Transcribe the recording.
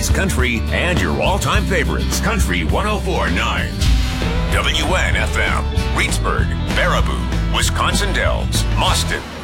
best country and your all-time favorites. Country 104.9. WNFM. Reedsburg, Baraboo, Wisconsin Dells, Mauston,